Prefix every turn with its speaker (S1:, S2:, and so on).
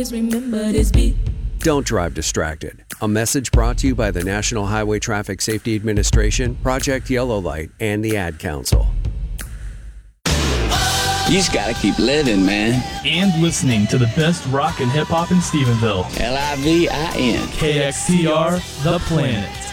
S1: remember this beat.
S2: Don't drive distracted. A message brought to you by the National Highway Traffic Safety Administration, Project Yellow Light, and the Ad Council.
S3: You just gotta keep living, man.
S4: And listening to the best rock and hip hop in Stephenville.
S3: LIVIN.
S4: KXTR, The Planet.